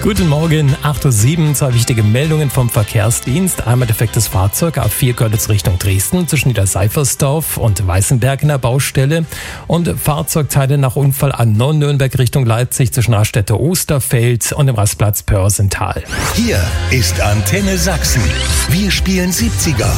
Guten Morgen, 8.07 Uhr, 2 wichtige Meldungen vom Verkehrsdienst. Einmal defektes Fahrzeug, A4 Görlitz Richtung Dresden, zwischen Niederseifersdorf und Weißenberg in der Baustelle. Und Fahrzeugteile nach Unfall A9 Nürnberg Richtung Leipzig zwischen Raststätte Osterfeld und dem Rastplatz Pörsental. Hier ist Antenne Sachsen. Wir spielen 70er.